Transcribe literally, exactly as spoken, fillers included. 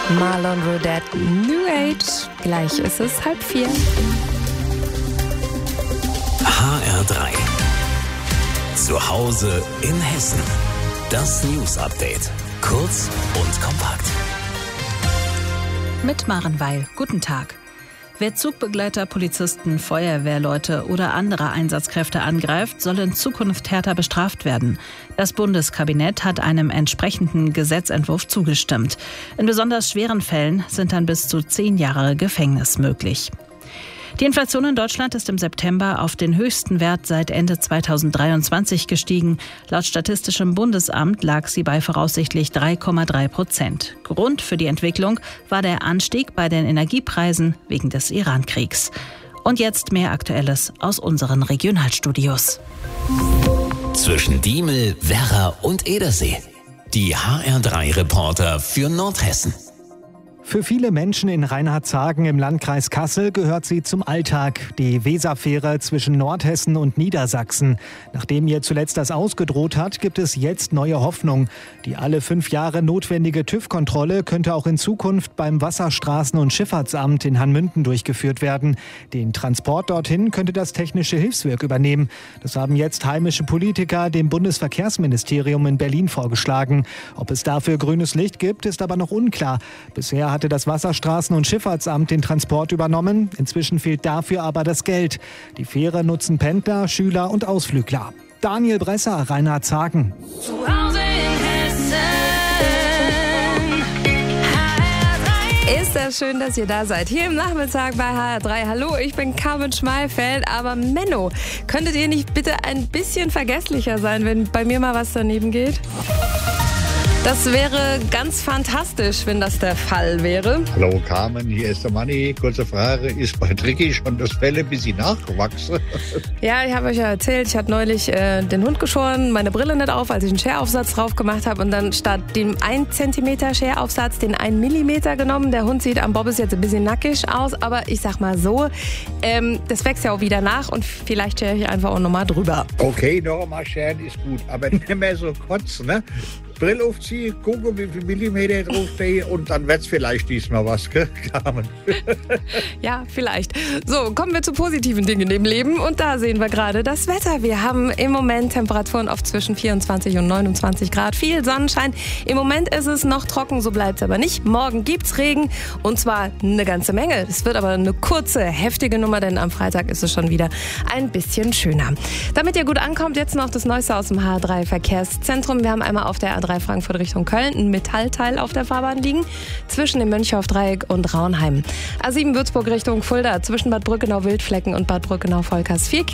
Marlon Rodet, New Age. Gleich ist es halb vier. H R drei. Zu Hause in Hessen. Das News Update. Kurz und kompakt. Mit Maren Weil. Guten Tag. Wer Zugbegleiter, Polizisten, Feuerwehrleute oder andere Einsatzkräfte angreift, soll in Zukunft härter bestraft werden. Das Bundeskabinett hat einem entsprechenden Gesetzentwurf zugestimmt. In besonders schweren Fällen sind dann bis zu zehn Jahre Gefängnis möglich. Die Inflation in Deutschland ist im September auf den höchsten Wert seit Ende zweitausenddreiundzwanzig gestiegen. Laut Statistischem Bundesamt lag sie bei voraussichtlich drei Komma drei Prozent. Grund für die Entwicklung war der Anstieg bei den Energiepreisen wegen des Iran-Kriegs. Und jetzt mehr Aktuelles aus unseren Regionalstudios. Zwischen Diemel, Werra und Edersee. Die H R drei Reporter für Nordhessen. Für viele Menschen in Reinhardtshagen im Landkreis Kassel gehört sie zum Alltag, die Weserfähre zwischen Nordhessen und Niedersachsen. Nachdem ihr zuletzt das ausgedroht hat, gibt es jetzt neue Hoffnung. Die alle fünf Jahre notwendige TÜV-Kontrolle könnte auch in Zukunft beim Wasserstraßen- und Schifffahrtsamt in Hanmünden durchgeführt werden. Den Transport dorthin könnte das Technische Hilfswerk übernehmen. Das haben jetzt heimische Politiker dem Bundesverkehrsministerium in Berlin vorgeschlagen. Ob es dafür grünes Licht gibt, ist aber noch unklar. Bisher hat hatte das Wasserstraßen- und Schifffahrtsamt den Transport übernommen. Inzwischen fehlt dafür aber das Geld. Die Fähre nutzen Pendler, Schüler und Ausflügler. Daniel Bresser, Reinhardtshagen. Zu Hause in Hessen. Ist das schön, dass ihr da seid. Hier im Nachmittag bei H R drei. Hallo, ich bin Carmen Schmalfeld. Aber Menno, könntet ihr nicht bitte ein bisschen vergesslicher sein, wenn bei mir mal was daneben geht? Das wäre ganz fantastisch, wenn das der Fall wäre. Hallo Carmen, hier ist der Manni. Kurze Frage, ist bei Tricky schon das Fell ein bisschen nachgewachsen? Ja, ich habe euch ja erzählt, ich hatte neulich äh, den Hund geschoren, meine Brille nicht auf, als ich einen Scheraufsatz drauf gemacht habe und dann statt dem ein Zentimeter Scheraufsatz den ein Millimeter genommen. Der Hund sieht am Bobbes jetzt ein bisschen nackig aus, aber ich sag mal so, ähm, das wächst ja auch wieder nach und vielleicht schere ich einfach auch nochmal drüber. Okay, noch einmal scheren ist gut, aber nicht mehr so kurz, ne? Brille aufziehen, gucken, wie viel Millimeter draufstehen und dann wird's vielleicht diesmal was, gell, Carmen? Ja, vielleicht. So, kommen wir zu positiven Dingen im Leben und da sehen wir gerade das Wetter. Wir haben im Moment Temperaturen auf zwischen vierundzwanzig und neunundzwanzig Grad, viel Sonnenschein. Im Moment ist es noch trocken, so bleibt's aber nicht. Morgen gibt's Regen und zwar eine ganze Menge. Es wird aber eine kurze, heftige Nummer, denn am Freitag ist es schon wieder ein bisschen schöner. Damit ihr gut ankommt, jetzt noch das Neueste aus dem H R drei Verkehrszentrum. Wir haben einmal auf der A drei Frankfurt Richtung Köln ein Metallteil auf der Fahrbahn liegen, zwischen dem Mönchhoff-Dreieck und Raunheim. A sieben Würzburg Richtung Fulda, zwischen Bad Brückenau-Wildflecken und Bad Brückenau-Volkers vier